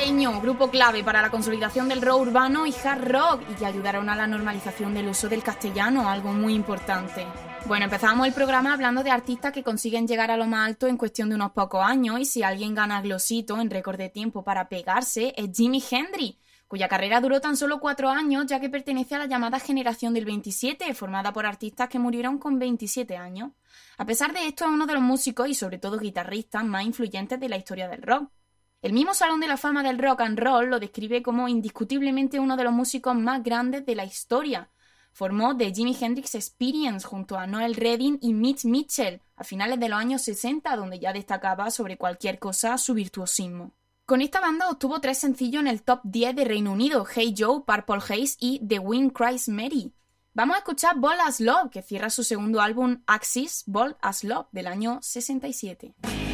Madrileño, grupo clave para la consolidación del rock urbano y hard rock y que ayudaron a la normalización del uso del castellano, algo muy importante. Bueno, empezamos el programa hablando de artistas que consiguen llegar a lo más alto en cuestión de unos pocos años y si alguien gana glosito en récord de tiempo para pegarse es Jimi Hendrix, cuya carrera duró tan solo 4 años ya que pertenece a la llamada generación del 27, formada por artistas que murieron con 27 años. A pesar de esto es uno de los músicos y sobre todo guitarristas más influyentes de la historia del rock. El mismo Salón de la Fama del Rock and Roll lo describe como indiscutiblemente uno de los músicos más grandes de la historia. Formó The Jimi Hendrix Experience junto a Noel Redding y Mitch Mitchell a finales de los años 60, donde ya destacaba sobre cualquier cosa su virtuosismo. Con esta banda obtuvo 3 sencillos en el top 10 de Reino Unido: Hey Joe, Purple Haze y The Wind Cries Mary. Vamos a escuchar Bold as Love, que cierra su segundo álbum Axis, Bold as Love, del año 67.